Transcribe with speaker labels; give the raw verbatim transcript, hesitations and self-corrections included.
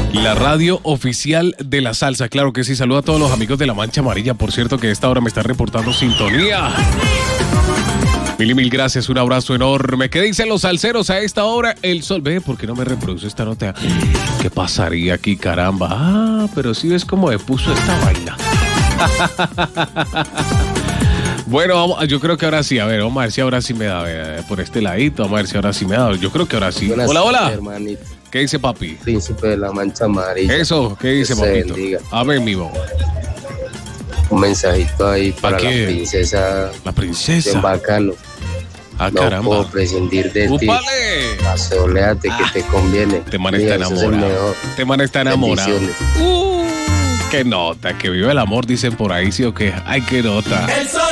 Speaker 1: La radio oficial de la salsa, claro que sí. Saluda a todos los amigos de La Mancha Amarilla, por cierto, que a esta hora me están reportando sintonía. Mil y mil gracias, un abrazo enorme. ¿Qué dicen los salseros a esta hora? El sol, ve, ¿por qué no me reproduce esta nota? ¿Qué pasaría aquí, caramba? Ah, pero sí ves cómo me puso esta vaina. Bueno, vamos, yo creo que ahora sí, a ver, vamos a ver si ahora sí me da, ver, por este ladito, vamos a ver si ahora sí me da, yo creo que ahora sí.
Speaker 2: Buenas
Speaker 1: hola, hola.
Speaker 2: tardes, hermanito.
Speaker 1: ¿Qué dice papi?
Speaker 2: Príncipe de la Mancha Amarilla.
Speaker 1: Eso, ¿qué dice
Speaker 2: se
Speaker 1: papito?
Speaker 2: bendiga.
Speaker 1: A ver, mijo.
Speaker 2: Un mensajito ahí para
Speaker 1: ¿Pa'
Speaker 2: la
Speaker 1: qué?
Speaker 2: princesa.
Speaker 1: La princesa.
Speaker 2: Bien bacano.
Speaker 1: Ah,
Speaker 2: No
Speaker 1: caramba.
Speaker 2: puedo prescindir de ti.
Speaker 1: ¡Upale!
Speaker 2: Asoléate que
Speaker 1: Ah,
Speaker 2: te conviene.
Speaker 1: Te man
Speaker 2: Mira,
Speaker 1: está
Speaker 2: ese es el
Speaker 1: enamorado.
Speaker 2: mejor.
Speaker 1: Te man está enamorado.
Speaker 2: Bendiciones.
Speaker 1: Uh, qué nota, que vive el amor, dicen por ahí, sí o qué. Ay, qué nota.